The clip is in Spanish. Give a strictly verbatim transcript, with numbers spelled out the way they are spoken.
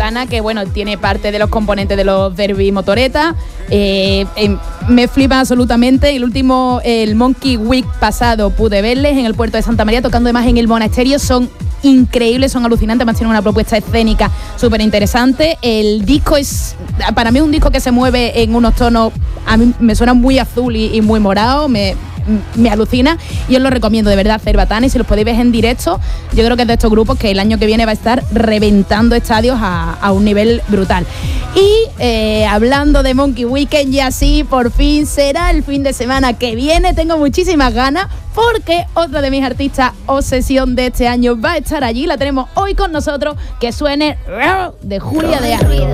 Cerbatana, que bueno, tiene parte de los componentes de los Derby Motoreta. Eh, eh, me flipa absolutamente. El último, el Monkey Week pasado, pude verles en el puerto de Santa María, tocando además en el monasterio. Son increíbles, son alucinantes, además tienen una propuesta escénica súper interesante. El disco es, para mí es un disco que se mueve en unos tonos, a mí me suena muy azul y, y muy morado, me, me alucina, y os lo recomiendo de verdad, Cerbatana, y si los podéis ver en directo, yo creo que es de estos grupos que el año que viene va a estar reventando estadios a, a un nivel brutal. Y eh, hablando de Monkey Weekend, ya sí, por fin será el fin de semana que viene, tengo muchísimas ganas, porque otra de mis artistas obsesión de este año va a estar allí, la tenemos hoy con nosotros, que suene de Julia de Arco.